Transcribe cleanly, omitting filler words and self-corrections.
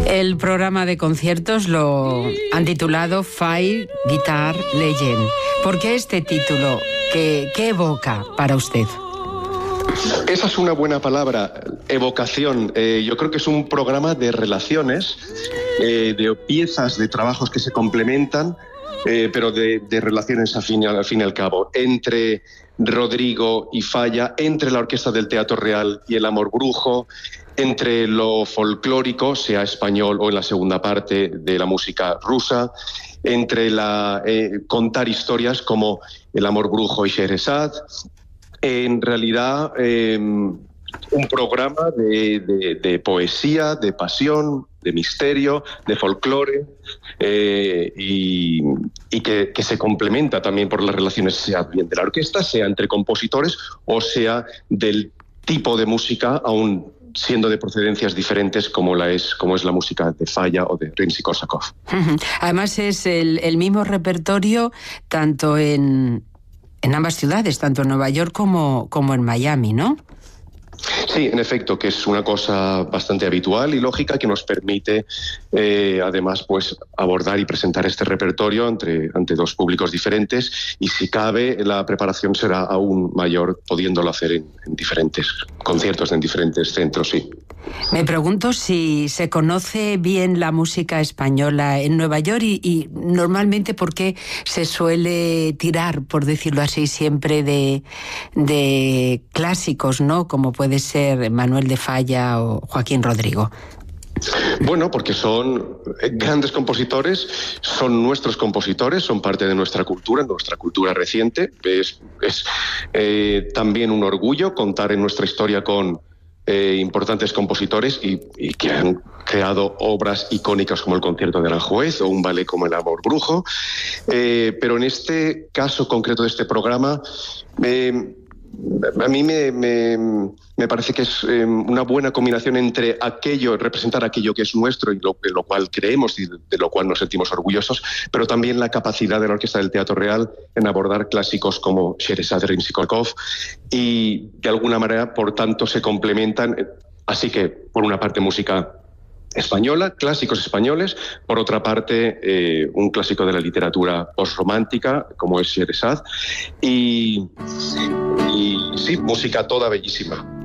El programa de conciertos lo han titulado Fire Guitar Legend. ¿Por qué este título? ¿Qué evoca para usted? Esa es una buena palabra, evocación. Yo creo que es un programa de relaciones, de piezas, de trabajos que se complementan, pero de relaciones al fin y al cabo, entre Rodrigo y Falla, entre la Orquesta del Teatro Real y el Amor Brujo, entre lo folclórico, sea español o en la segunda parte de la música rusa, entre contar historias como el Amor Brujo y Scheherazade. En realidad, un programa de poesía, de pasión, de misterio, de folclore, y que se complementa también por las relaciones, sea bien de la orquesta, sea entre compositores o sea del tipo de música, aún siendo de procedencias diferentes como es la música de Falla o de Rimsky-Korsakov. Además es el mismo repertorio tanto en ambas ciudades, tanto en Nueva York como en Miami, ¿no? Sí, en efecto, que es una cosa bastante habitual y lógica que nos permite, además, pues abordar y presentar este repertorio ante dos públicos diferentes, y si cabe, la preparación será aún mayor, pudiéndolo hacer en diferentes conciertos, en diferentes centros, sí. Me pregunto si se conoce bien la música española en Nueva York y normalmente por qué se suele tirar, por decirlo así, siempre de clásicos, ¿no? Como puede ser Manuel de Falla o Joaquín Rodrigo. Bueno, porque son grandes compositores, son nuestros compositores, son parte de nuestra cultura reciente. Es también un orgullo contar en nuestra historia con importantes compositores y que han creado obras icónicas como el Concierto de Aranjuez o un ballet como el Amor Brujo. Pero en este caso concreto de este programa, a mí me parece que es una buena combinación entre representar aquello que es nuestro y en lo cual creemos y de lo cual nos sentimos orgullosos, pero también la capacidad de la Orquesta del Teatro Real en abordar clásicos como Scheherazade de Rimsky-Korsakov, y de alguna manera, por tanto, se complementan. Así que, por una parte, música española, clásicos españoles, por otra parte, un clásico de la literatura posromántica como es Scheherazade, y sí, música toda bellísima.